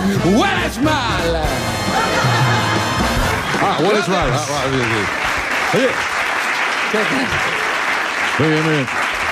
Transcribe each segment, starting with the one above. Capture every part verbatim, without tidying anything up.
¡Hueles mal! Ah, hueles mal. Ah, ah, sí, sí. Oye. Muy bien, muy bien.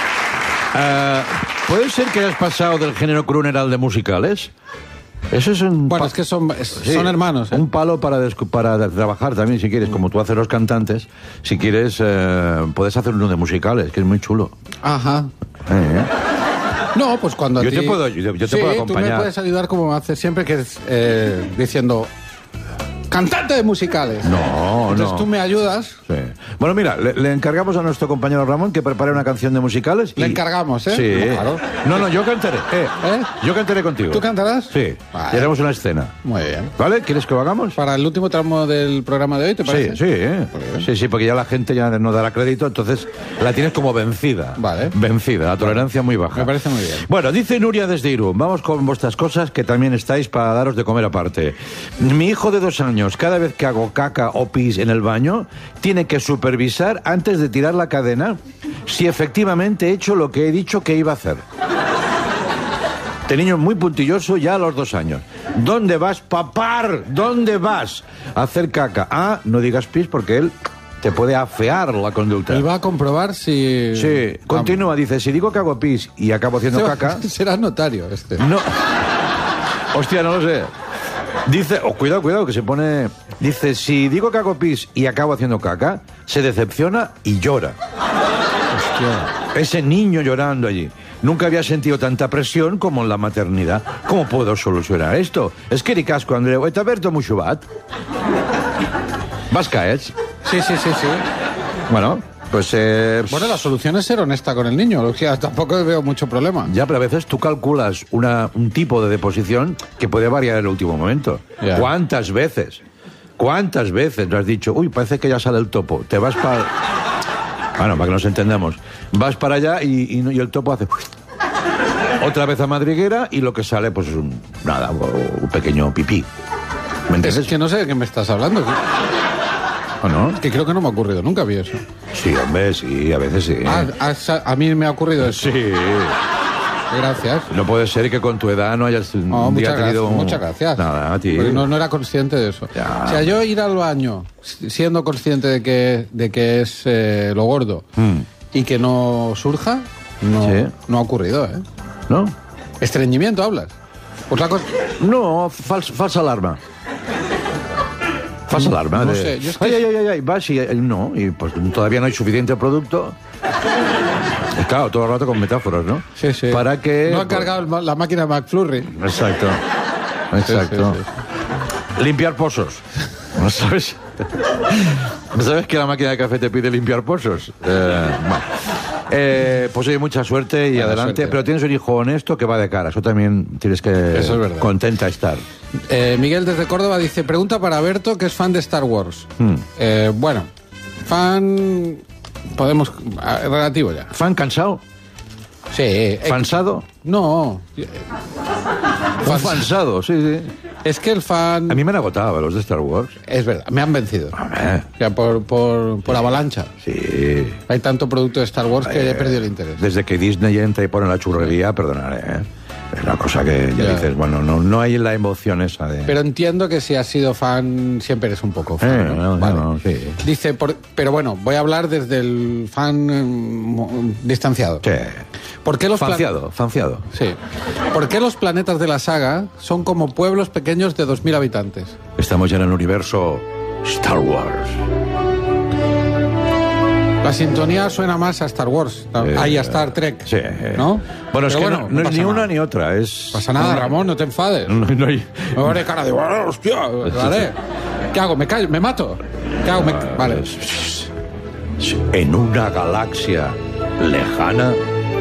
Uh, ¿Puede ser que hayas pasado del género crooner al de musicales? Eso es un... Bueno, pa- es que son, es- Sí, son hermanos, ¿eh? Un palo para, descu- para trabajar también, si quieres, como tú haces los cantantes. Si quieres, eh, puedes hacer uno de musicales, que es muy chulo. Ajá. Eh, No, pues cuando a Yo ti... te puedo- yo- yo te sí, puedo tú acompañar. me puedes ayudar como me haces siempre, que es eh, diciendo... ¡Cantante de musicales! No, Entonces no. tú me ayudas... Sí. Bueno, mira, le, le encargamos a nuestro compañero Ramón que prepare una canción de musicales. Le encargamos, ¿eh? Sí. No, claro. No, no, yo cantaré. Eh, ¿Eh? Yo cantaré contigo. ¿Tú cantarás? Sí. Vale. Y haremos una escena. Muy bien. ¿Vale? ¿Quieres que lo hagamos? Para el último tramo del programa de hoy, ¿te Sí, parece? sí, ¿eh? sí, sí, porque ya la gente ya no dará crédito, entonces la tienes como vencida. Vale. Vencida, la tolerancia muy baja. Me parece muy bien. Bueno, dice Nuria desde Irún, vamos con vuestras cosas que también estáis para daros de comer aparte. Mi hijo de dos años, cada vez que hago caca o pis en el baño, tiene que supervisar antes de tirar la cadena si efectivamente he hecho lo que he dicho que iba a hacer. Este niño es muy puntilloso ya a los dos años. ¿Dónde vas, papar? ¿Dónde vas? A hacer caca. Ah, no digas pis porque él te puede afear la conducta. Él va a comprobar si... Sí, continúa, dice, si digo que hago pis y acabo haciendo caca... Será notario este. No. Hostia, no lo sé. Dice, oh, cuidado, cuidado, que se pone... Dice, si digo que hago pis y acabo haciendo caca, se decepciona y llora. Hostia. Ese niño llorando allí. Nunca había sentido tanta presión como en la maternidad. ¿Cómo puedo solucionar esto? Es que ricasco, Andreu. ¿He aberto mucho bat? ¿Vas caets? Sí, sí, sí, sí. Bueno, pues... Eh, Bueno, la solución es ser honesta con el niño. O sea, tampoco veo mucho problema. Ya, pero a veces tú calculas una, un tipo de deposición que puede variar en el último momento. Ya. ¿Cuántas veces? ¿Cuántas veces le has dicho, uy, parece que ya sale el topo? Te vas para... Bueno, para que nos entendamos. Vas para allá y, y, y el topo hace... Otra vez a madriguera y lo que sale, pues, es un, nada, un pequeño pipí. ¿Me entiendes? Es que no sé de qué me estás hablando. ¿O no? Es que creo que no me ha ocurrido nunca, vi eso. Sí, hombre, sí, a veces sí. Ah, a, a mí me ha ocurrido eso. Sí. Gracias. No puede ser que con tu edad no hayas un No, día muchas tenido... gracias, muchas gracias. Nada, a ti. Porque no, no era consciente de eso. Ya. O sea, yo ir al baño siendo consciente de que, de que es eh, lo gordo Mm. y que no surja, no, Sí. no ha ocurrido, ¿eh? ¿No? Estreñimiento, hablas. Pues la cosa... No, fals- falsa alarma. Falsa alarma. no de- sé, yo es que- Ay, ay, ay, ay, ay, vas y eh, no, y pues todavía no hay suficiente producto. Y claro, todo el rato con metáforas, ¿no? Sí, sí. Para que... No ha cargado el ma- la máquina de McFlurry. Exacto. Exacto. Sí, sí, Limpiar pozos. ¿No sabes? ¿No sabes que la máquina de café te pide limpiar pozos? Eh, bueno. Eh, pues oye, mucha suerte y Buena adelante. suerte. Pero tienes un hijo honesto que va de cara. Eso también tienes que... Eso es verdad. Contenta estar. Eh, Miguel desde Córdoba dice, pregunta para Berto, que es fan de Star Wars. Hmm. Eh, bueno, fan... Podemos... ah, relativo ya. ¿Fan cansado? Sí. eh, ¿Fansado? No. eh, Un fans- fansado, sí, sí. Es que el fan... A mí me han agotado los de Star Wars. Es verdad, me han vencido. Hombre, O sea, por, por, por avalancha. sí. Hay tanto producto de Star Wars que Eh, he perdido el interés. Desde que Disney entra y pone la churrería, perdonaré, ¿eh? Es una cosa que ya, Ya. dices, bueno, no, no hay la emoción esa de... Pero entiendo que si has sido fan, siempre eres un poco fan. Eh, ¿no? no, Vale. no, sí. Dice, por- pero bueno, voy a hablar desde el fan eh, mo- distanciado. Sí. ¿Por qué los plan- Fanciado, fanciado. Sí. ¿Por qué los planetas de la saga son como pueblos pequeños de dos mil habitantes? Estamos ya en el universo Star Wars. La sintonía suena más a Star Wars, Eh, ahí a Star Trek. Sí. ¿No? Bueno, es Pero que bueno, no, no no es pasa ni nada. una ni otra, es... No pasa nada, Ramón, no te enfades. No, no hay... Me haré cara de, "Ah, hostia, vale. ¿Qué hago? ¿Me callo? ¿Me mato? ¿Qué hago? Me- Vale. En una galaxia lejana...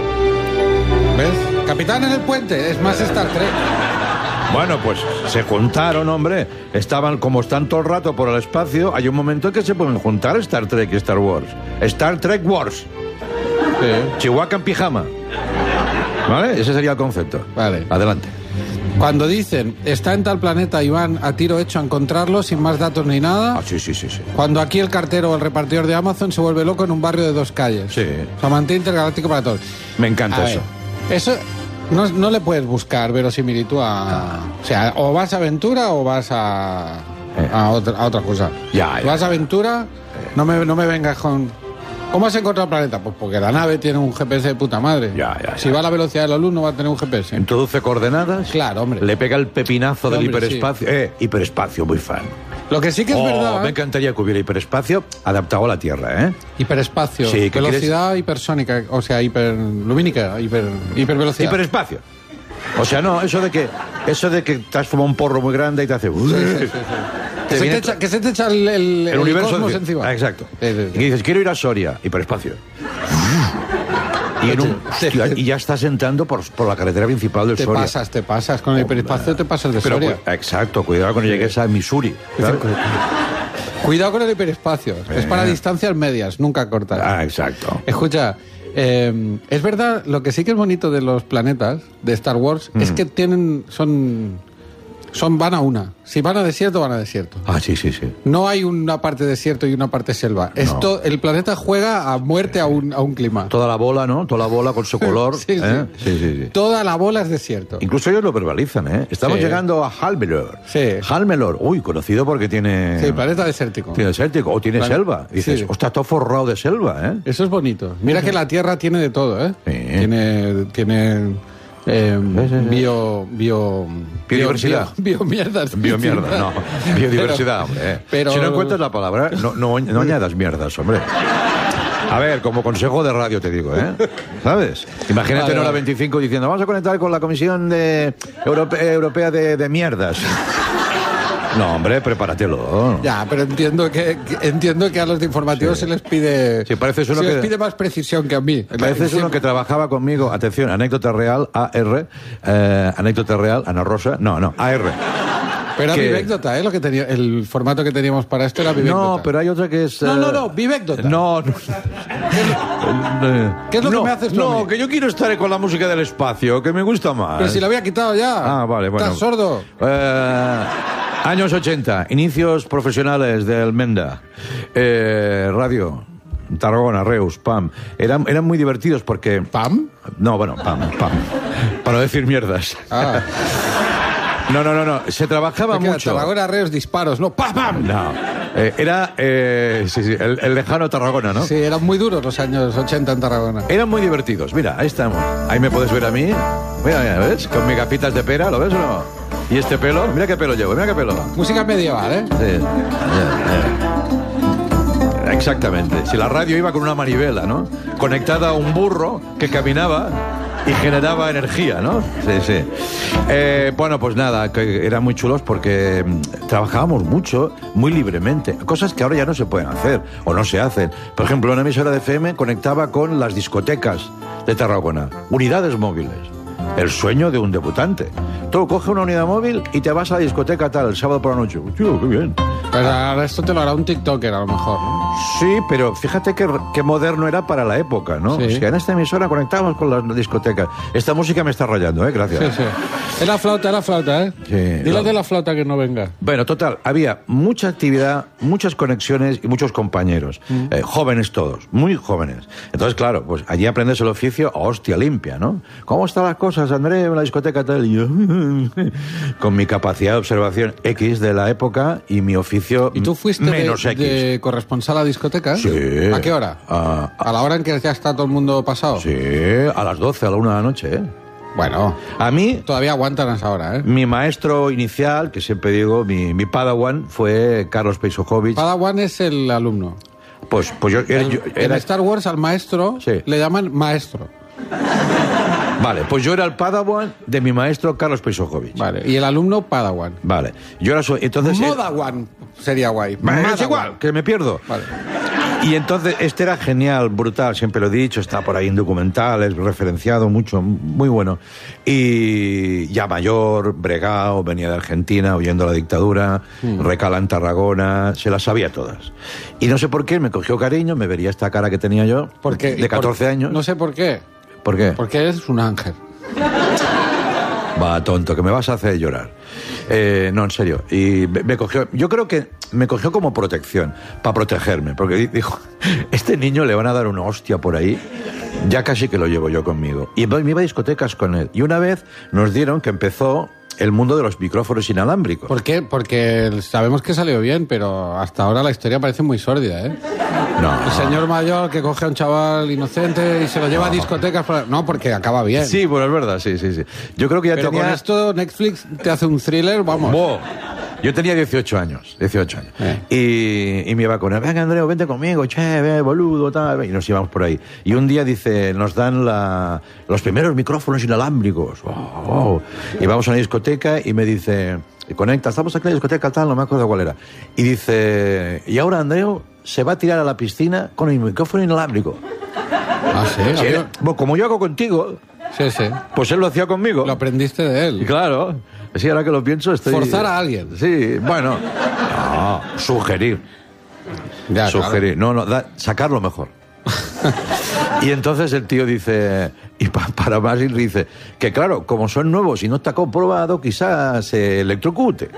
¿Ves? Capitán en el puente, es más Star Trek. Bueno, pues se juntaron, hombre. Estaban, como están todo el rato por el espacio, hay un momento en que se pueden juntar Star Trek y Star Wars. Star Trek Wars. Sí. Chihuahua en pijama. ¿Vale? Ese sería el concepto. Vale. Adelante. Cuando dicen, está en tal planeta y van a tiro hecho a encontrarlo sin más datos ni nada. Ah, sí, sí, sí, sí. Cuando aquí el cartero o el repartidor de Amazon se vuelve loco en un barrio de dos calles. Sí. O sea, mantiene intergaláctico para todos. Me encanta A eso. ver, eso No, no le puedes buscar verosimilitud a... Ah. O sea, o vas a aventura o vas a, Eh. a, otra, a otra cosa. Ya, Tú ya. vas a aventura, no me, no me vengas con... ¿Cómo has encontrado el planeta? Pues porque la nave tiene un G P S de puta madre. Ya, ya, Si ya. va a la velocidad de la luz no va a tener un G P S. Introduce coordenadas. Claro, hombre. Le pega el pepinazo del Hombre, hiperespacio. Eh, hiperespacio, muy fan. Lo que sí que es Oh, verdad... me encantaría que hubiera hiperespacio adaptado a la Tierra, ¿eh? Hiperespacio, Sí, ¿qué velocidad hipersónica, o sea, hiperlumínica, hiper, hipervelocidad. Hiperespacio. O sea, no, eso de que eso de que te has fumado un porro muy grande y te hace... Sí, sí, sí, sí. Te Que, se viene te echa, que se te echa el, el, el universo cosmos de- encima. Ah, exacto. Sí, sí, sí. Y dices, quiero ir a Soria, hiperespacio. Y, en un- hostia, y ya estás entrando por, por la carretera principal del Te Soria. pasas, te pasas. Con el hiperespacio te pasas de Pero, Soria. cu- exacto, cuidado cuando llegues a Missouri. ¿sabes? Cuidado con el hiperespacio. Es para Eh. distancias medias, nunca cortas. Ah, exacto. Escucha, eh, es verdad, lo que sí que es bonito de los planetas de Star Wars Mm. es que tienen, son, son, van a una. Si van a desierto, van a desierto. Ah, sí, sí, sí. No hay una parte desierto y una parte selva. Esto, el planeta juega a muerte a un, a un clima. Toda la bola, ¿no? Toda la bola con su color. Sí, sí. ¿eh? sí, sí, sí. Toda la bola es desierto. Incluso ellos lo verbalizan, ¿eh? Estamos Sí. llegando a Halmelor. Sí. Halmelor, uy, conocido porque tiene... Sí, planeta desértico. Tiene desértico, o tiene Plan- selva. Y dices, Sí. ostras, todo forrado de selva, ¿eh? Eso es bonito. Mira que la Tierra tiene de todo, ¿eh? Sí. Tiene, tiene eh, Sí, sí, sí. bio, bio, Biodiversidad. Bio, biomierdas. Biomierda, no. Biodiversidad, hombre. ¿eh? pero- Si no encuentras la palabra, no, no, no añadas mierdas, hombre. A ver, como consejo de radio te digo, ¿eh? ¿Sabes? Imagínate Vale, en hora vale. veinticinco diciendo, vamos a conectar con la Comisión de Europe- Europea de, de Mierdas. No, hombre, prepáratelo. Ya, pero entiendo que, que- entiendo que a los de informativos Sí. se les pide Sí, pareces uno se les que- pide más precisión que a mí. Pareces uno que trabajaba conmigo, atención, anécdota real, A R, eh, anécdota real, Ana Rosa, no, no, A R. Pero era que- Vivécdota, ¿eh? Lo que tenía, el formato que teníamos para esto era Vivécdota. No, pero hay otra que es... No, eh, no, no, Vivécdota. No, no. ¿Qué es lo que No, me haces tú a No, mí? que yo quiero estar con la música del espacio, que me gusta más. Pero si la había quitado ya. Ah, vale, bueno. ¿Estás sordo? Eh, años ochenta, inicios profesionales del Menda. Eh, radio, Tarragona, Reus, Pam. Eran, eran muy divertidos porque... ¿Pam? No, bueno, Pam, Pam. Para no decir mierdas. Ah, No, no, no, no. Se trabajaba es que mucho. Tarragona, Reos, disparos, ¿no? ¡Pam, pam! No. Eh, era, eh, sí, sí, el, el lejano Tarragona, ¿no? Sí, eran muy duros los años ochenta en Tarragona. Eran muy divertidos. Mira, ahí estamos. Ahí me puedes ver a mí. Mira, mira, ¿ves? Con mis gafitas de pera, ¿lo ves o no? Y este pelo, mira qué pelo llevo, mira qué pelo. Música medieval, ¿eh? Sí. Ya, ya. Exactamente. Si la radio iba con una manivela, ¿no? Conectada a un burro que caminaba y generaba energía, ¿no? Sí, sí. Eh, bueno, pues nada, que eran muy chulos porque mm, trabajábamos mucho, muy libremente. Cosas que ahora ya no se pueden hacer o no se hacen. Por ejemplo, una emisora de F M conectaba con las discotecas de Tarragona. Unidades móviles. El sueño de un debutante. Tú coges una unidad móvil y te vas a la discoteca tal, el sábado por la noche. Tío, qué bien. Pero ahora esto te lo hará un TikToker a lo mejor, ¿no? Sí, pero fíjate qué, qué moderno era para la época, ¿no? Sí. O sea, en esta emisora conectamos con las discotecas. Esta música me está rayando, ¿eh? Gracias. Sí, sí. Es la flauta, es la flauta, ¿eh? Sí, Dile no. de la flauta que no venga. Bueno, total, había mucha actividad, muchas conexiones y muchos compañeros. Eh, jóvenes todos, muy jóvenes. Entonces, claro, pues allí aprendes el oficio a hostia limpia, ¿no? ¿Cómo están las cosas, André, en la discoteca tal? Y yo, con mi capacidad de observación X de la época y mi oficio ¿Y tú fuiste menos de, X. de corresponsal a discoteca? Sí. ¿A qué hora? Ah, ¿A la hora en que ya está todo el mundo pasado? Sí, a las doce, a la una de la noche, ¿eh? Bueno, A mí, todavía aguantan a esa hora, ¿eh? mi maestro inicial, que siempre digo, mi, mi padawan, fue Carlos Peisojovic. Padawan es el alumno. Pues, pues yo, era, yo- En era- Star Wars al maestro Sí. le llaman maestro. Vale, pues yo era el padawan de mi maestro Carlos Peisojovic. Vale. Y el alumno Padawan. Vale. Yo era su... Entonces... eh, Modawan sería guay. es Madawan. igual, que me pierdo. Vale. Y entonces, este era genial, brutal, siempre lo he dicho, está por ahí en documentales, referenciado mucho, muy bueno. Y ya mayor, bregao, venía de Argentina, huyendo la dictadura, recala en Tarragona, se las sabía todas. Y no sé por qué, me cogió cariño, me vería esta cara que tenía yo, Porque, de catorce por- años. No sé por qué. ¿Por qué? Porque eres un ángel. Va, tonto, que me vas a hacer llorar. Eh, no, en serio. Y me, me cogió. Yo creo que me cogió como protección, para protegerme, porque dijo, este niño le van a dar una hostia por ahí, ya casi que lo llevo yo conmigo. Y me iba a discotecas con él. Y una vez nos dieron que empezó el mundo de los micrófonos inalámbricos. ¿Por qué? Porque sabemos que salió bien, pero hasta ahora la historia parece muy sórdida, ¿eh? No. El señor mayor que coge a un chaval inocente y se lo lleva no. a discotecas. Para... No, porque acaba bien. Sí, bueno, es verdad, sí, sí, sí. Yo creo que ya pero tenía... con esto Netflix te hace un thriller, vamos. Bo. Yo tenía dieciocho años, dieciocho años. Eh. Y, y me iba con él, venga, Andreu, vente conmigo, che, ve, boludo, tal. Y nos íbamos por ahí. Y un día, dice, nos dan la, los primeros micrófonos inalámbricos. Oh, oh. Y vamos a una discoteca y me dice, conecta, estamos aquí en la discoteca, tal, no me acuerdo cuál era. Y dice, y ahora Andreu se va a tirar a la piscina con el micrófono inalámbrico. Ah, sí. Sí, era, bueno, como yo hago contigo, sí, sí. Pues él lo hacía conmigo. Lo aprendiste de él. Y claro. Sí, ahora que lo pienso estoy... Forzar a alguien. Sí, bueno. No, sugerir. Ya, sugerir. Claro. No, no, da, sacarlo mejor. Y entonces el tío dice, y pa, para más dice, que claro, como son nuevos y no está comprobado, quizás se electrocute.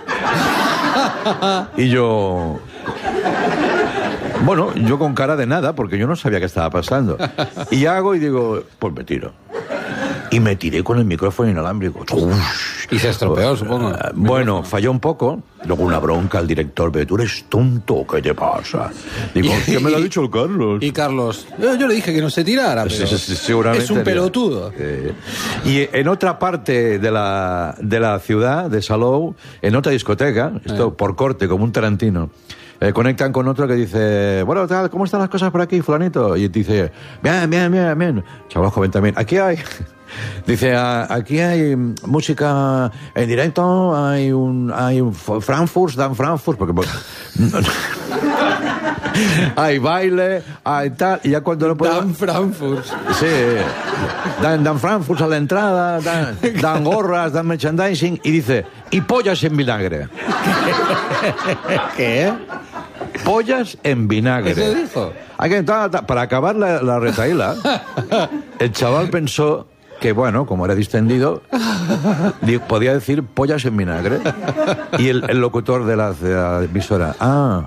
Y yo... Bueno, yo con cara de nada, porque yo no sabía qué estaba pasando. Y hago y digo, pues me tiro. Y me tiré con el micrófono inalámbrico. Uf. Y se estropeó, supongo. Uh, bueno, falló un poco. Luego una bronca al director. Pero tú eres tonto, ¿qué te pasa? Digo, ¿qué me lo ha dicho el Carlos? Y Carlos, yo, yo le dije que no se tirara, pero sí, sí, seguramente es un pelotudo. Eh, y en otra parte de la, de la ciudad, de Salou, en otra discoteca, esto eh. por corte, como un Tarantino, Eh, conectan con otro que dice, bueno, tal, ¿cómo están las cosas por aquí, fulanito? Y dice, bien, bien, bien, bien. Chaval joven también. Aquí hay... Dice, aquí hay música en directo, hay un, hay un Frankfurt, Dan Frankfurt, porque... hay baile, hay tal, y ya cuando no puedo... Dan Frankfurt. Sí, dan, dan Frankfurt a la entrada, dan, dan gorras, dan merchandising, y dice, y pollas en vinagre. ¿Qué? Pollas en vinagre. ¿Eso dijo? Hay que, para acabar la, la retaíla, el chaval pensó que, bueno, como era distendido, podía decir pollas en vinagre. Y el, el locutor de la, de la emisora, ah,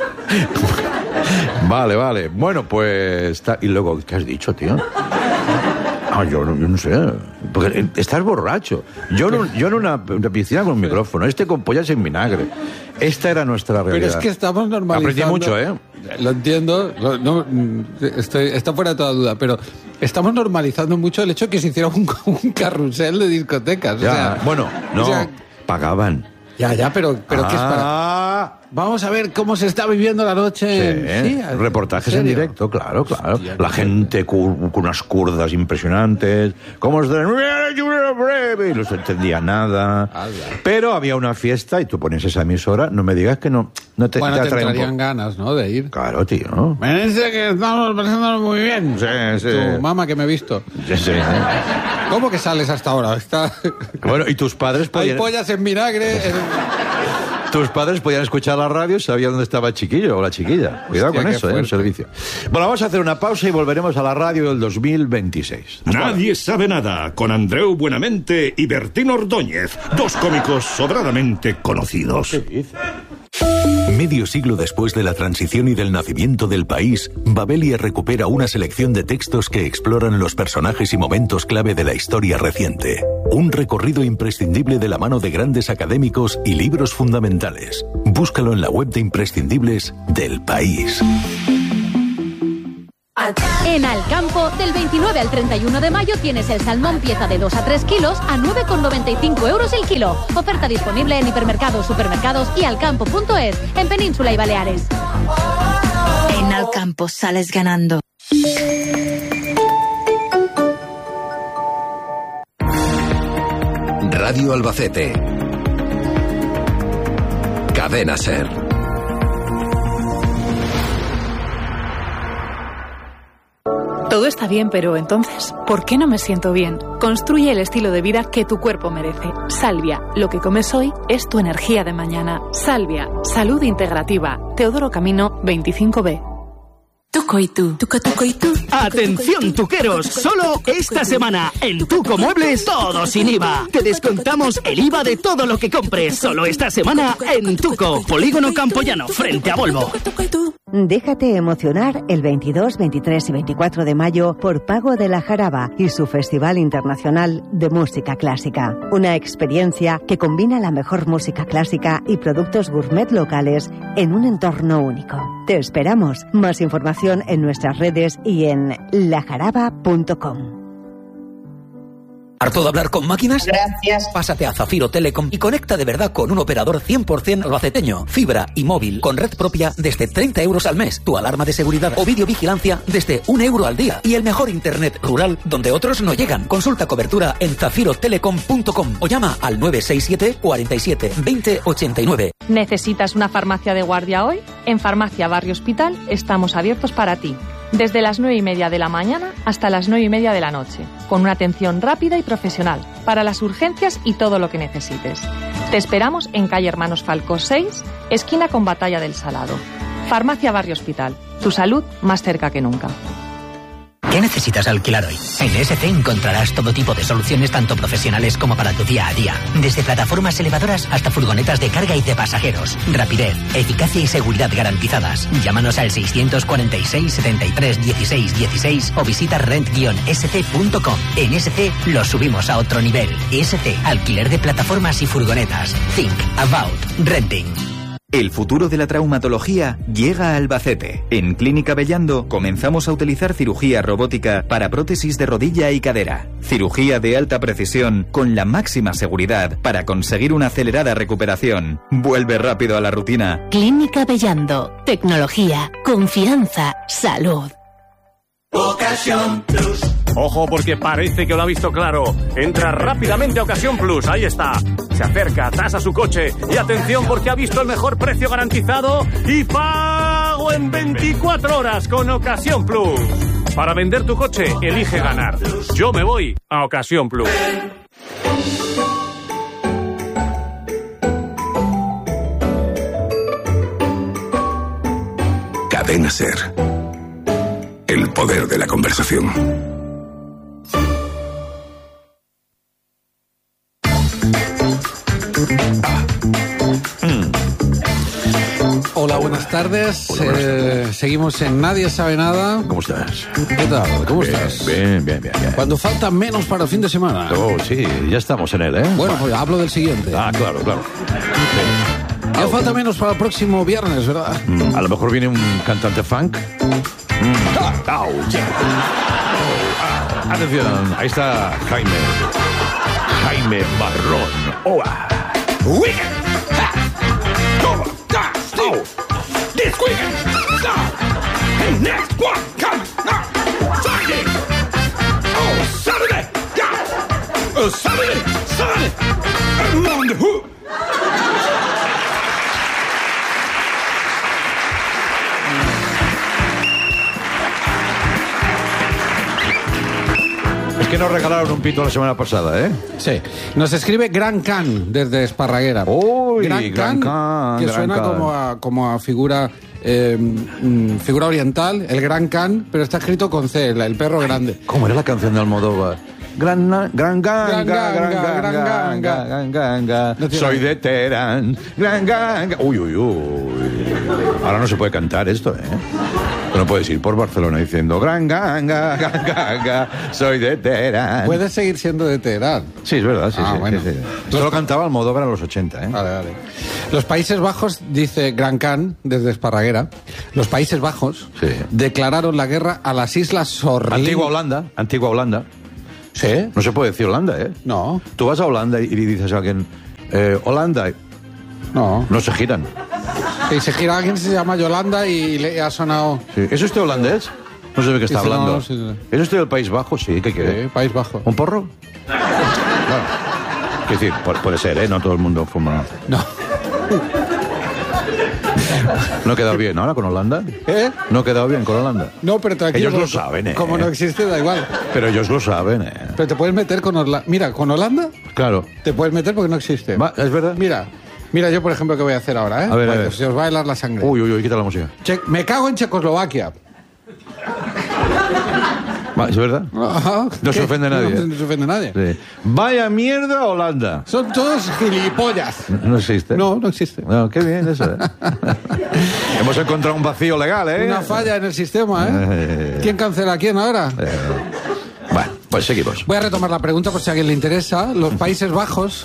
vale, vale. Bueno, pues... Y luego, ¿qué has dicho, tío? Ah, yo no, yo no sé. Porque estás borracho. Yo, no, yo en una, una piscina con un micrófono, este con pollas en vinagre. Esta era nuestra realidad. Pero es que estamos normalizando... Aprendí mucho, ¿eh? Lo entiendo, lo, no, estoy, está fuera de toda duda, pero estamos normalizando mucho el hecho de que se hiciera un, un carrusel de discotecas. Ya, o sea, bueno, no, o sea, pagaban. Ya, ya, pero, pero ah. ¿qué es para...? Vamos a ver cómo se está viviendo la noche. Sí, sí, reportajes en directo, claro, claro. Hostia, la gente con unas curdas impresionantes. ¿Cómo se y no se entendía nada. Alga. Pero había una fiesta y tú pones esa emisora, no me digas que no, no te, bueno, te, te entrarían ganas, ¿no? De ir. Claro, tío. Me dice que estamos pasándolo muy bien. Sí, sí. Tu mamá que me he visto. Sí, sí. ¿Cómo que sales hasta ahora? Está... Bueno, y tus padres podían... Hay pollas en vinagre... En... Tus padres podían escuchar la radio y sabían dónde estaba el chiquillo o la chiquilla. Cuidado Hostia, con eso, ¿eh? El servicio. Bueno, vamos a hacer una pausa y volveremos a la radio del dos mil veintiséis. Nadie ahora. Sabe nada, con Andreu Buenamente y Bertín Ordóñez, dos cómicos sobradamente conocidos. ¿Qué dice? Medio siglo después de la transición y del nacimiento del país, Babelia recupera una selección de textos que exploran los personajes y momentos clave de la historia reciente. Un recorrido imprescindible de la mano de grandes académicos y libros fundamentales. Búscalo en la web de imprescindibles del país. En Alcampo, del veintinueve al treinta y uno de mayo tienes el salmón pieza de dos a tres kilos a nueve con noventa y cinco euros el kilo. Oferta disponible en hipermercados, supermercados y alcampo punto es, en Península y Baleares. En Alcampo sales ganando. Radio Albacete. Cadena SER. Todo está bien, pero entonces, ¿por qué no me siento bien? Construye el estilo de vida que tu cuerpo merece. Salvia, lo que comes hoy es tu energía de mañana. Salvia, salud integrativa. Teodoro Camino, veinticinco B. Tuco y tú. Tuco, tuco y tú. Atención tuqueros, solo esta semana en Tuco Muebles todo sin I V A. Te descontamos el I V A de todo lo que compres. Solo esta semana en Tuco, Polígono Campoyano, frente a Volvo. Déjate emocionar el veintidós, veintitrés y veinticuatro de mayo por Pago de la Jaraba y su Festival Internacional de Música Clásica. Una experiencia que combina la mejor música clásica y productos gourmet locales en un entorno único. Te esperamos. Más información en nuestras redes y en lajaraba punto com. ¿Harto de hablar con máquinas? Gracias. Pásate a Zafiro Telecom y conecta de verdad con un operador cien por ciento albaceteño. Fibra y móvil con red propia desde treinta euros al mes. Tu alarma de seguridad o videovigilancia desde un euro al día. Y el mejor internet rural donde otros no llegan. Consulta cobertura en zafiro telecom punto com o llama al nueve seis siete, cuarenta y siete, veinte ochenta y nueve. ¿Necesitas una farmacia de guardia hoy? En Farmacia Barrio Hospital estamos abiertos para ti. Desde las nueve y media de la mañana hasta las nueve y media de la noche, con una atención rápida y profesional, para las urgencias y todo lo que necesites. Te esperamos en calle Hermanos Falcó seis, esquina con Batalla del Salado. Farmacia Barrio Hospital, tu salud más cerca que nunca. ¿Qué necesitas alquilar hoy? En E S C encontrarás todo tipo de soluciones tanto profesionales como para tu día a día. Desde plataformas elevadoras hasta furgonetas de carga y de pasajeros. Rapidez, eficacia y seguridad garantizadas. Llámanos al seiscientos cuarenta y seis, setenta y tres, dieciséis, dieciséis o visita rent guion s c punto com. En E S C lo subimos a otro nivel. E S C, alquiler de plataformas y furgonetas. Think about renting. El futuro de la traumatología llega a Albacete. En Clínica Bellando comenzamos a utilizar cirugía robótica para prótesis de rodilla y cadera. Cirugía de alta precisión con la máxima seguridad para conseguir una acelerada recuperación. Vuelve rápido a la rutina. Clínica Bellando. Tecnología, confianza, salud. Ocasión Plus. Ojo porque parece que lo ha visto claro. Entra rápidamente a Ocasión Plus, ahí está. Se acerca, tasa su coche y atención porque ha visto el mejor precio garantizado y pago en veinticuatro horas con Ocasión Plus. Para vender tu coche, elige ganar. Yo me voy a Ocasión Plus. Cadena SER. El poder de la conversación. Hola, buenas tardes. Hola, buenas tardes. Eh, seguimos en Nadie Sabe Nada. ¿Cómo estás? ¿Qué tal? ¿Cómo bien, estás? Bien, bien, bien, bien. Cuando falta menos para el fin de semana. Oh, sí, ya estamos en él, ¿eh? Bueno, pues hablo del siguiente. Ah, claro, claro. Sí. Ya falta menos para el próximo viernes, ¿verdad? Mm, a lo mejor viene un cantante funk. Mm. Ah, oh, yeah. oh, ah. Atención, ahí está Jaime. Jaime Marrón. Oh, ah. Weekend. Ha. Go. Da. Oh. This weekend. Now. And next one coming. Now. Friday. Oh, Saturday. Yeah. Oh, Saturday. Sunday. And Monday. Who? Que nos regalaron un pito la semana pasada, ¿eh? Sí. Nos escribe Gran Can desde Esparraguera. Uy, Gran, Gran Can, Can, que Gran suena Can. como a, como a figura eh, mm, figura oriental, el Gran Can, pero está escrito con C, el, el perro grande. ¿Cómo era la canción de Almodóvar? Gran, gran, Gran ganga, gran, ganga, gran, gran ganga, gran, ganga. No tiene Soy nada. de Teherán. Gran, ganga. Uy, uy, uy. Ahora no se puede cantar esto, ¿eh? No puedes ir por Barcelona diciendo gran, ganga, gran, ganga. Soy de Teherán. Puedes seguir siendo de Teherán. Sí, es verdad, sí, Ah, sí, bueno. sí, sí. Esto lo cantaba Almodóvar en los ochenta, ¿eh? Vale, vale. Los Países Bajos, dice Gran Can desde Esparraguera, los Países Bajos Sí. declararon la guerra a las Islas Sorlin. Antigua Holanda, antigua Holanda. ¿Sí? No se puede decir Holanda, ¿eh? No. Tú vas a Holanda y le dices a alguien, eh, Holanda, No. no se giran. Y se gira alguien, se llama Yolanda y le ha sonado... Sí. ¿Es usted holandés? No sé de qué está Sí, sí, hablando. no, sí, sí. ¿Es usted del País Bajo? Sí, ¿qué quiere? Sí, País Bajo. ¿Un porro? Claro. Es decir, pu- puede ser, ¿eh? No todo el mundo fuma. No. ¿No he quedado bien ahora con Holanda? ¿Eh? ¿No he quedado bien con Holanda? No, pero tranquilo. Ellos lo como- saben, ¿eh? Como no existe, da igual. Pero ellos lo saben, ¿eh? Pero te puedes meter con Holanda. Mira, con Holanda Claro. te puedes meter porque no existe. Va, ¿es verdad? Mira, mira yo, por ejemplo, qué voy a hacer ahora, ¿eh? A ver, a Vale, ver. Se os va a helar la sangre. Uy, uy, uy, quita la música. Che- me cago en Checoslovaquia. ¿Es verdad? Ajá. No se ofende a nadie. No, no se ofende a nadie. Sí. Vaya mierda Holanda. Son todos gilipollas. No existe. No, no existe. No, qué bien eso, ¿eh? Hemos encontrado un vacío legal, ¿eh? Una falla en el sistema, ¿eh? Eh. ¿Quién cancela a quién ahora? Eh. Bueno, pues seguimos. Voy a retomar la pregunta por si a alguien le interesa. Los Países Bajos,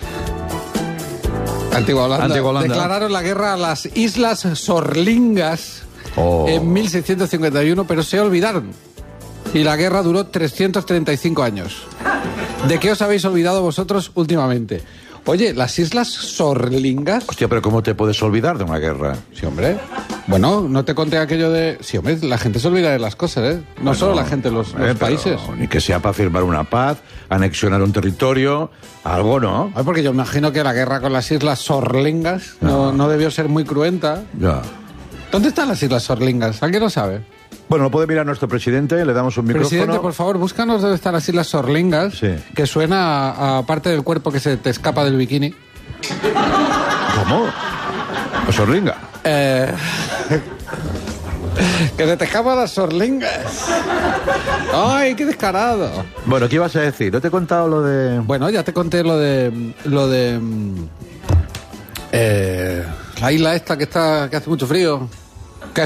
Antigua Holanda, Antigua Holanda. declararon la guerra a las Islas Sorlingas Oh. en mil seiscientos cincuenta y uno, pero se olvidaron. Y la guerra duró trescientos treinta y cinco años. ¿De qué os habéis olvidado vosotros últimamente? Oye, las Islas Sorlingas... Hostia, pero ¿cómo te puedes olvidar de una guerra? Sí, hombre. Bueno, no te conté aquello de... Sí, hombre, la gente se olvida de las cosas, ¿eh? No Bueno, solo la gente, los, los eh, países. pero Ni que sea para firmar una paz, anexionar un territorio, algo, ¿no? Ay, porque yo imagino que la guerra con las Islas Sorlingas no, no debió ser muy cruenta. Ya. ¿Dónde están las Islas Sorlingas? ¿Alguien lo sabe? Bueno, lo puede mirar nuestro presidente, le damos un micrófono. Presidente, por favor, búscanos dónde están las Islas Sorlingas, Sí. que suena a, a parte del cuerpo que se te escapa del bikini. ¿Cómo? ¿O Sorlinga? Eh... que se te escapan las Sorlingas. ¡Ay, qué descarado! Bueno, ¿qué ibas a decir? ¿No te he contado lo de...? Bueno, ya te conté lo de... Lo de... Eh, la isla esta que está que hace mucho frío. Que...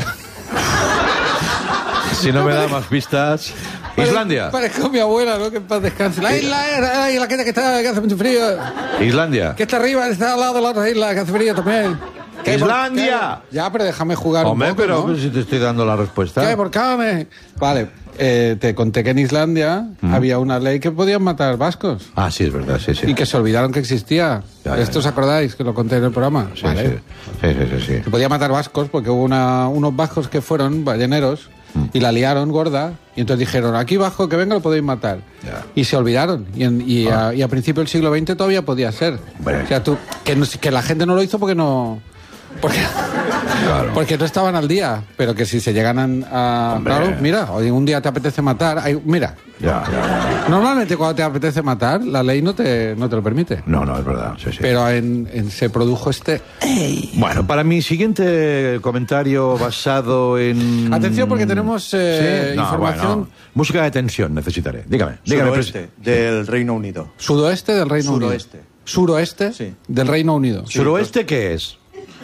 Si no me da más pistas... Islandia. Parezco mi abuela, ¿no? Que en paz descanse. La isla, la isla que está que hace mucho frío. Islandia. Que está arriba, está al lado de la otra isla que hace frío también. ¿Qué, ¡Islandia! ¿Qué? Ya, pero déjame jugar Hombre, un poco, pero ¿no? pues, si te estoy dando la respuesta. ¿Qué? ¿Por qué me...? Vale, eh, te conté que en Islandia Mm. había una ley que podían matar vascos. Ah, sí, es verdad, sí, sí. Y que se olvidaron que existía. Ya, ya, ¿Esto os ya. acordáis que lo conté en el programa? Sí, Vale. sí, sí, sí, sí, sí. Se podía matar vascos porque hubo una, unos vascos que fueron balleneros y la liaron gorda y entonces dijeron, aquí vasco que venga lo podéis matar. Ya. Y se olvidaron. Y, en- y, a, y a principios del siglo veinte todavía podía ser. Hombre. O sea, tú, que, no- que la gente no lo hizo porque no... Porque, Claro. porque no estaban al día, pero que si se llegan a... Hombre. Claro, mira, hoy un día te apetece matar... hay- mira, Ya, ya. normalmente cuando te apetece matar, la ley no te, no te lo permite. No, no, es verdad, sí, sí. Pero en, en- se produjo este... Bueno, para mi siguiente comentario basado en... Atención porque tenemos eh, Sí, no, información... bueno, música de tensión necesitaré. Dígame, dígame. Suroeste del Reino Unido. Sudoeste del Reino Suroeste. Unido. Suroeste Sí. del Reino Unido. ¿Suroeste qué es?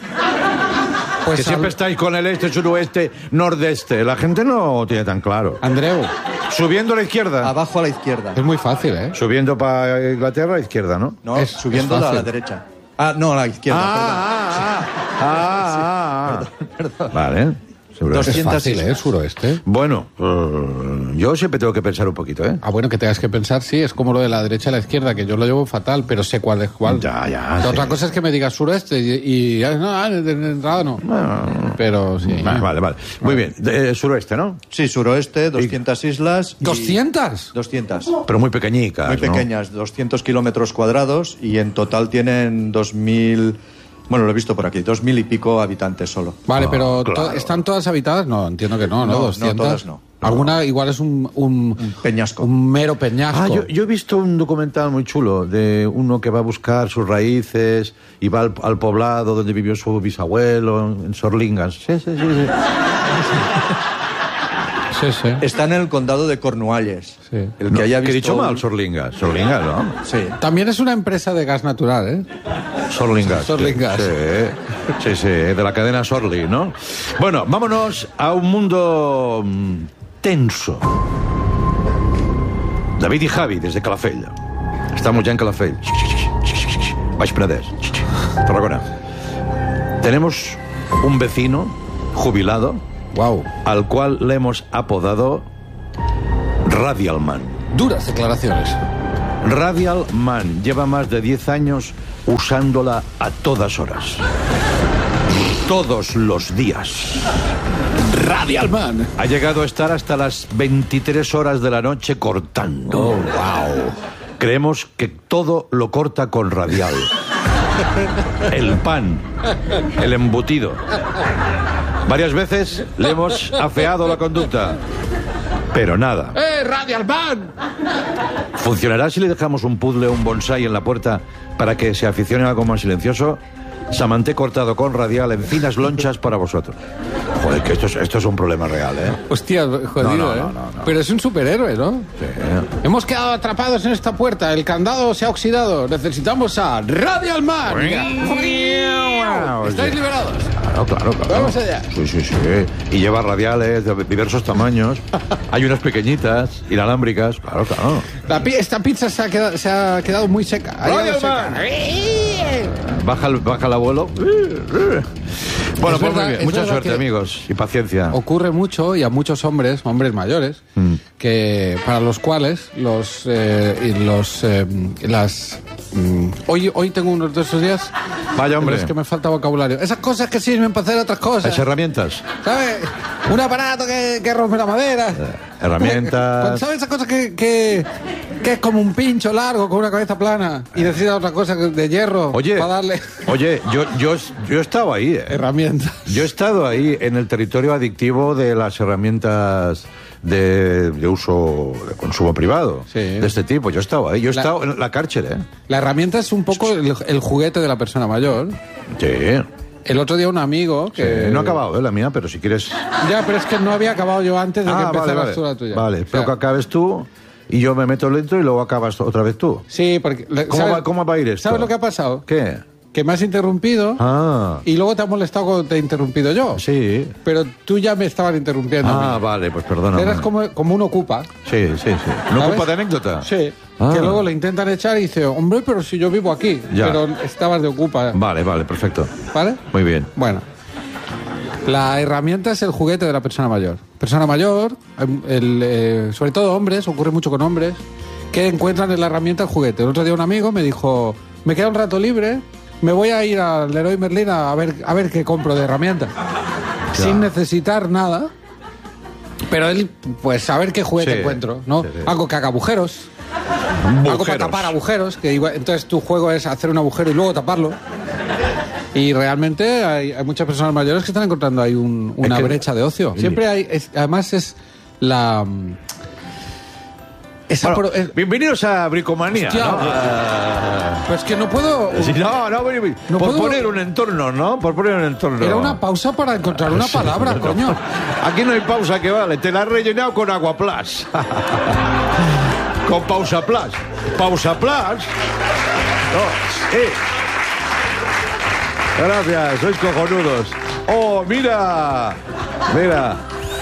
Pues que siempre al- estáis con el este, suroeste, nordeste. La gente no tiene tan claro. Andreu, Subiendo a la izquierda. Abajo a la izquierda. es muy fácil, ¿eh? Subiendo para Inglaterra a la izquierda, ¿no? No, Es- subiendo es a la fácil. derecha. Ah, no, a la izquierda, Ah, ah, ah, ah, ah. Vale. Suroeste. Es fácil, ¿eh? Suroeste. Bueno, eh, yo siempre tengo que pensar un poquito, ¿eh? Ah, bueno, que tengas que pensar, sí, es como lo de la derecha a la izquierda, que yo lo llevo fatal, pero sé cuál es cuál. Ya, ya, La Otra sí. cosa es que me digas suroeste y, y ah, no, ah, de, de entrada no. Pero sí. Vale, vale, vale. Muy bien. De- eh, suroeste, ¿no? Sí, suroeste, doscientas islas. y- ¿doscientas? doscientas. Pero muy pequeñicas, Muy ¿no? pequeñas, doscientos kilómetros cuadrados y en total tienen dos mil... Bueno, lo he visto por aquí, dos mil y pico habitantes solo. Vale, Ah, pero to- claro. ¿están todas habitadas? No, entiendo que no, ¿no? No, no, doscientas. todas no. Alguna igual es un, un, Peñasco. un mero peñasco. Ah, yo, yo he visto un documental muy chulo de uno que va a buscar sus raíces y va al, al poblado donde vivió su bisabuelo, en Sorlingas. Sí, sí, sí. sí. Sí, sí. Está en el condado de Cornualles. Sí. El que haya ¿Qué he visto... dicho mal? Sorlingas. Sorlingas, ¿no? Sí. También es una empresa de gas natural, ¿eh? Sorlingas. Sorlingas. Sí, sí, sí, de la cadena Sorli, ¿no? Bueno, vámonos a un mundo mm, tenso. David y Javi, desde Calafell. Estamos ya en Calafell. Baix Penedès. Tarragona. Tenemos un vecino jubilado, Wow. al cual le hemos apodado Radialman. Duras declaraciones. Radialman lleva más de diez años usándola a todas horas. Todos los días. Radialman. Ha llegado a estar hasta las veintitrés horas de la noche cortando. Oh, wow. Creemos que todo lo corta con radial. El pan, el embutido. Varias veces le hemos afeado la conducta, pero nada. ¡Eh, Radialman! ¿Funcionará si le dejamos un puzzle o un bonsai en la puerta para que se aficione a algo más silencioso? Samanté cortado con radial en finas lonchas para vosotros. Joder, que esto es, esto es un problema real, ¿eh? Hostia, jodido, no, no, ¿eh? no, no, no. Pero es un superhéroe, ¿no? Sí. Hemos quedado atrapados en esta puerta. El candado se ha oxidado. Necesitamos a Radial Man. ¿Estáis liberados? Claro, claro, claro. Vamos allá. Sí, sí, sí. Y lleva radiales de diversos tamaños. Hay unas pequeñitas, inalámbricas. Claro, claro. La pi- esta pizza se ha quedado, se ha quedado muy seca. Ha Radial llegado seca. Man. Baja el, baja el abuelo. Bueno, Es pues verdad, muy bien. es Mucha verdad suerte, que amigos. Y paciencia. Ocurre mucho, y a muchos hombres, hombres mayores, Mm. que para los cuales los eh, y los eh, las mm, hoy hoy tengo unos de esos días. Vaya, hombre. Es que me falta vocabulario. Esas cosas que sirven para hacer otras cosas. Las herramientas. ¿Sabes? Un aparato que, que rompe la madera. Herramientas. ¿Sabes esa cosa que, que, que es como un pincho largo con una cabeza plana y necesita otra cosa que- de hierro Oye, para darle oye, yo, yo, yo he estado ahí. ¿eh? herramientas? Yo he estado ahí en el territorio adictivo de las herramientas de, de uso, de consumo privado. Sí. De este tipo. Yo he estado ahí. Yo he La- estado en la cárcel, ¿eh? La herramienta es un poco el, el juguete de la persona mayor. Sí. El otro día un amigo que... Sí, no ha acabado, ¿eh? La mía, pero si quieres... Ya, pero es que no había acabado yo antes de que Ah, empezaras vale, vale. tú la tuya. Vale, O espero sea, que acabes tú y yo me meto lento y luego acabas otra vez tú. Sí, porque... ¿Cómo ¿sabes- va, cómo va a ir esto? ¿Sabes lo que ha pasado? ¿Qué? Que me has interrumpido Ah, y luego te has molestado cuando te he interrumpido yo. sí. Pero tú ya me estabas interrumpiendo. a Ah, mí. vale, pues perdóname. Eras como, como un ocupa. Sí, sí, sí. ¿No ¿Sabes? ocupa de anécdota? Sí. Ah. Que luego le intentan echar y dice, hombre, pero si yo vivo aquí. Ya. Pero estabas de ocupa. Vale, vale, perfecto. ¿Vale? Muy bien. Bueno. La herramienta es el juguete de la persona mayor. Persona mayor, el, eh, sobre todo hombres, ocurre mucho con hombres, que encuentran en la herramienta el juguete. El otro día un amigo me dijo, me queda un rato libre, me voy a ir al Leroy Merlin a ver, a ver qué compro de herramientas. Sin necesitar nada. Pero él, pues, a ver qué juguete Sí, encuentro, ¿no? sí, sí. Algo que haga agujeros. Algo para Agujeros. tapar agujeros, que igual- entonces tu juego es hacer un agujero y luego taparlo. Y realmente hay, hay muchas personas mayores que están encontrando ahí un- una Es que- brecha de ocio. Sí. Siempre hay, es- además es la... mm, Esa Bueno, pro- es- bienvenidos a Bricomanía. Hostia, ¿no? pues- Ah, Pero es que no puedo... sí, no, no, ven, ven. No por puedo- poner un entorno, ¿no? Por poner un entorno. Era una pausa para encontrar una Sí, palabra, no, no. coño. Aquí no hay pausa que vale, te la has rellenado con agua plus. Con pausa plus. Pausa plus. No, eh. Gracias, sois cojonudos. Oh, mira. Mira.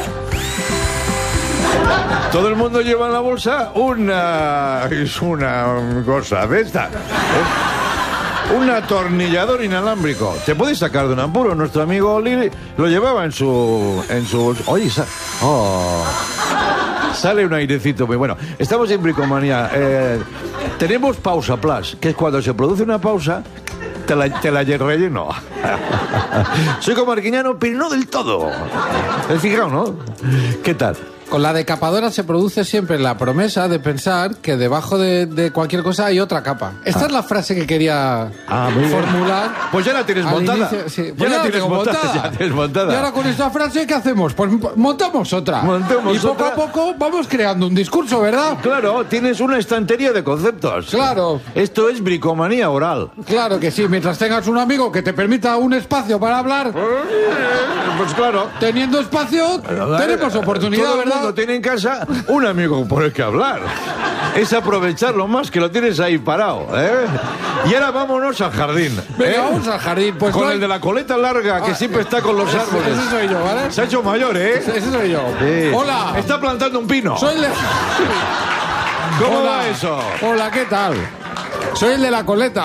Todo el mundo lleva en la bolsa una... Es una cosa de esta. ¿eh? Un atornillador inalámbrico. Te puedes sacar de un apuro. Nuestro amigo Lili lo llevaba en su... En su bolsa. Oye, sa- oh. Sale un airecito muy bueno. Estamos en Bricomanía. Eh, tenemos pausa plus, que es cuando se produce una pausa, te la, te la relleno. Soy como Arguiñano, pero no del todo. ¿Te has fijado, no? ¿Qué tal? Con la decapadora se produce siempre la promesa de pensar que debajo de, de cualquier cosa hay otra capa. Esta Ah. es la frase que quería Ah, muy bien. formular. Pues ya la tienes al montada. inicio, sí. Ya Pues la la tienes tengo montada, ya tienes montada. Y ahora con esta frase, ¿qué hacemos? Pues montamos otra. Montemos y poco otra. a poco vamos creando un discurso, ¿verdad? Claro, tienes una estantería de conceptos. Claro. Esto es bricomanía oral. Claro que sí, mientras tengas un amigo que te permita un espacio para hablar. Pues claro. Teniendo espacio, tenemos oportunidad, Todo el ¿verdad? mundo tiene en casa un amigo por el que hablar. Es aprovecharlo más, que lo tienes ahí parado, ¿eh? Y ahora vámonos al jardín. Venga, ¿eh? vamos al jardín. Pues con no hay- el de la coleta larga, que Ah, siempre está con los ese- árboles. ese soy yo, ¿vale? Se ha hecho mayor, ¿eh? Ese, ese soy yo. Sí. Hola. Está plantando un pino. Soy el de... ¿Cómo Hola. va eso? Hola, ¿qué tal? Soy el de la coleta.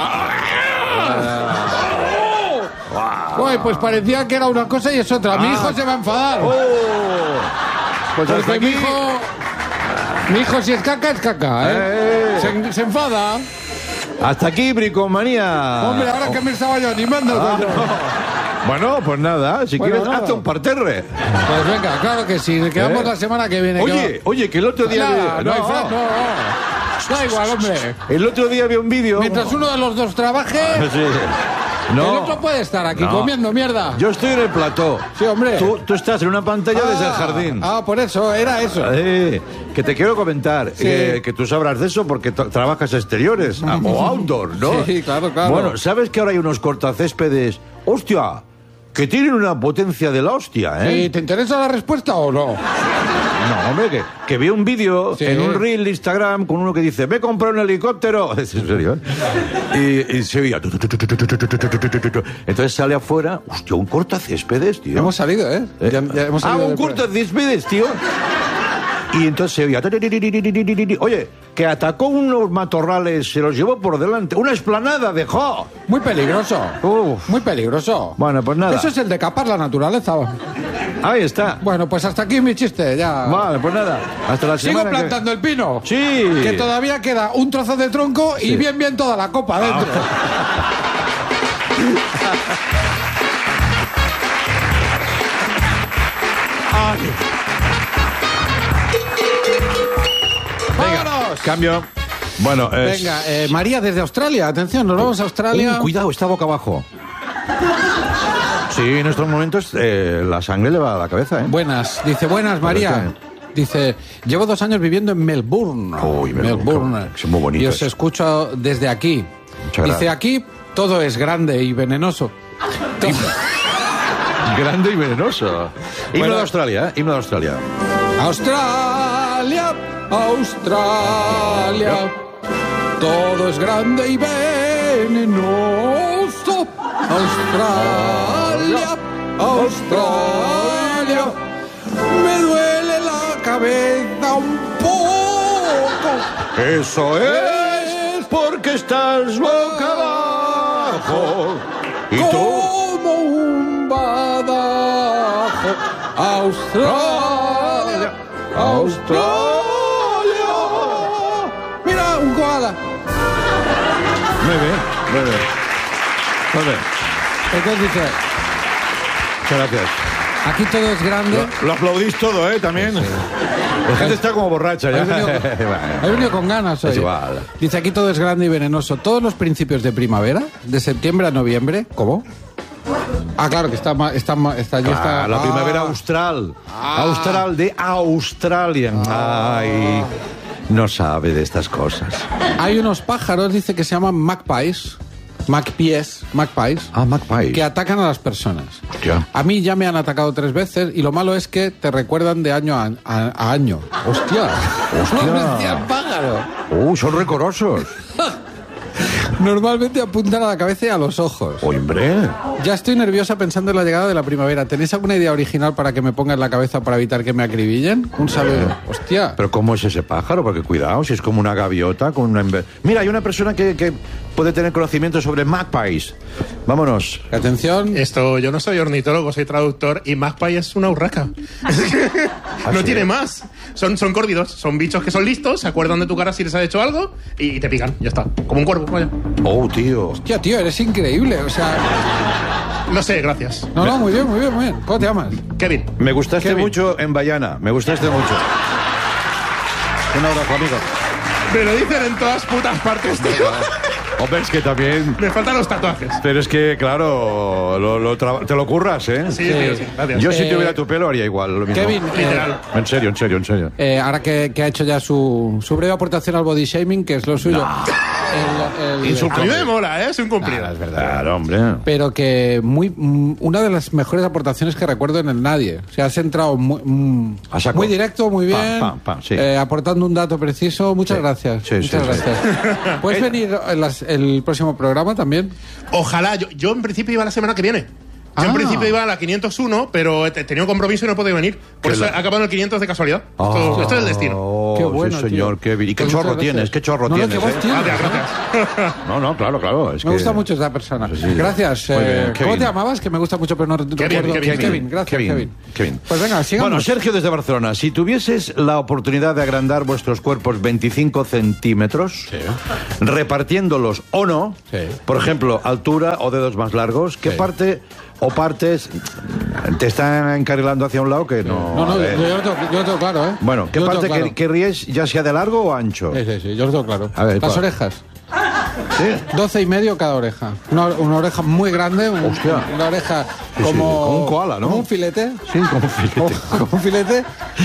Uy, pues parecía que era una cosa y es otra. Mi Ah. hijo se va a enfadar. Oh. Pues hasta Porque mi aquí. hijo... Mi hijo si es caca, es caca, ¿eh? Eh. Se, se enfada. Hasta aquí, bricomanía. Hombre, ahora que me estaba yo animando. Ah, coño. no. Bueno, pues nada, si Bueno, quieres, nada. hazte un parterre. Pues venga, claro que sí. Nos quedamos ¿Eh? la semana que viene. Oye, que oye, que el otro va- día... Nada, vi- no, hay no. fra- no, no. Da igual, hombre. El otro día vi un vídeo... Mientras uno de los dos trabaje... Sí. No. El otro puede estar aquí No. comiendo mierda. Yo estoy en el plató. Sí, hombre. Tú, tú estás en una pantalla Ah, desde el jardín. Ah, por eso, era eso. Eh, que te quiero comentar, Sí. que, que tú sabrás de eso porque tra- trabajas exteriores ah, o outdoor, ¿no? Sí, claro, claro. Bueno, ¿sabes que ahora hay unos cortacéspedes? ¡Hostia! Que tienen una potencia de la hostia, ¿eh? Sí, ¿te interesa la respuesta o no? No, hombre, que, que vi un vídeo Sí. en un reel de Instagram con uno que dice, me he comprado un helicóptero. Es en serio, ¿eh? Y, y se veía... tu, tu, tu, tu, tu, tu, tu, tu, tu, tu, tu. Entonces sale afuera, hostia, un cortacéspedes, tío. Hemos salido, ¿eh? ¿Eh? Ya- ya hemos ah, salido un del- cortacéspedes, tío. Y entonces se oía... Oye, que atacó unos matorrales, se los llevó por delante. Una esplanada dejó. Muy peligroso. Uf. Muy peligroso. Bueno, pues nada. Eso es el de capar la naturaleza. Ahí está. Bueno, pues hasta aquí mi chiste, ya. Vale, pues nada. Hasta la Sigo semana que- plantando el pino. Sí. Que todavía queda un trozo de tronco y Sí. bien, bien toda la copa dentro. ¡Vámonos! Cambio. Bueno, es... Venga, eh, María desde Australia. Atención, nos vamos a Australia. Uh, cuidado, está boca abajo. Sí, en estos momentos eh, la sangre le va a la cabeza, ¿eh? Buenas, dice, buenas María. Dice, llevo dos años viviendo en Melbourne. Uy, Melbourne, que son muy bonitos. Y os escucho desde aquí. Muchas Dice, gracias. aquí todo es grande y venenoso. To- Grande y venenoso. Himno Bueno. de Australia, ¿eh? Himno de Australia. Australia, Australia, todo es grande y venenoso. Australia, Australia, me duele la cabeza un poco. Eso es porque estás boca abajo. ¿Y tú? Como un badajo. Australia, Australia. Mira, un koala. Muy bien, muy bien. Muy bien. Entonces dice, Muchas gracias. aquí todo es grande. Lo, lo aplaudís todo, ¿eh? También. La gente está como borracha ya. He venido, he venido con ganas hoy. Es igual. Dice, aquí todo es grande y venenoso. Todos los principios de primavera, de septiembre a noviembre. ¿Cómo? Ah, claro, que está ma- está ma- está allí Ah, está. la Ah. primavera austral. Ah. Austral de Australia. Ay, no sabe de estas cosas. Hay unos pájaros, dice, que se llaman magpies. Magpies, magpies. Ah, magpies. Que atacan a las personas. Hostia. A mí ya me han atacado tres veces y lo malo es que te recuerdan de año a, a- a año. ¡Hostia! Hostia. No me decía pájaro. Uh, son recorosos. Normalmente apuntan a la cabeza y a los ojos. Hombre. Ya estoy nerviosa pensando en la llegada de la primavera. ¿Tenéis alguna idea original para que me ponga en la cabeza para evitar que me acribillen? Un saludo. Hostia. Pero ¿cómo es ese pájaro? Porque cuidado, si es como una gaviota con una... enve- Mira, hay una persona que, que puede tener conocimiento sobre magpies. Vámonos. Atención. Esto, yo no soy ornitólogo, soy traductor y magpie es una urraca. no sí? tiene más. Son, son córvidos, son bichos que son listos, se acuerdan de tu cara si les has hecho algo y te pican, ya está. Como un cuervo, vaya. Oh, tío. Hostia, tío, eres increíble. O sea. No sé, gracias. No, no, muy bien, muy bien, muy bien. ¿Cómo te llamas? Kevin. Me gustaste Kevin. mucho en Bayana. Me gustaste mucho. Un abrazo, amigo. Me lo dicen en todas putas partes, tío. Hombre, es que también... Me faltan los tatuajes. Pero es que, claro, lo- lo tra- te lo curras, ¿eh? Sí, tío, sí, gracias. Yo si Eh, tuviera tu pelo haría igual. Lo mismo. Kevin, eh, Literal. En serio, en serio, en serio. Eh, ahora que, que ha hecho ya su, su breve aportación al body shaming, que es lo suyo. El- el- A mí me mola, ¿eh? Es un cumplido. Nada, es verdad. Claro, hombre. Pero que muy mm, una de las mejores aportaciones que recuerdo en el Nadie. O sea, has entrado muy, mm, A saco. muy directo, muy Pam, bien, pam, pam, sí. eh, aportando un dato preciso. Muchas Sí. gracias. Sí, Muchas sí, sí. gracias. ¿Puedes venir en las- el próximo programa también? Ojalá, yo, yo en principio iba la semana que viene. Yo en Ah. principio iba a la quinientos uno, pero he te- tenía un compromiso y no he podido venir. Por Qué eso la- he acabado en el quinientos de casualidad. Esto, esto es el destino. Oh, Qué bueno, sí, señor, tío. Kevin. ¿Y qué Pues chorro muchas gracias. tienes? ¿Qué chorro No, no, tienes? qué voz eh? tienes. Gracias, gracias. No, no, claro, claro. Es Me que- gusta mucho esa persona. Sí, sí. Gracias. Muy eh, bien, ¿Cómo Kevin. te llamabas? Que me gusta mucho, pero no recuerdo. Kevin, Kevin, gracias, Kevin. Kevin. Pues venga, sigamos. Bueno, Sergio desde Barcelona, si tuvieses la oportunidad de agrandar vuestros cuerpos veinticinco centímetros, repartiéndolos o no, Sí. por ejemplo, altura o dedos más largos, ¿qué Sí. parte o partes te están encarrilando hacia un lado que no... No, no, a yo, ver. yo lo tengo, yo lo tengo claro, ¿eh? Bueno, ¿qué Yo lo parte tengo claro. que- querríais, ya sea de largo o ancho? Sí, sí, sí, yo lo tengo claro. A ver, Las ¿cuál? orejas. doce y medio cada oreja. Una, una oreja muy grande, un- Hostia. una oreja Sí, como, sí, como un koala, ¿no? como un filete. Sí, como un filete. Como, como un filete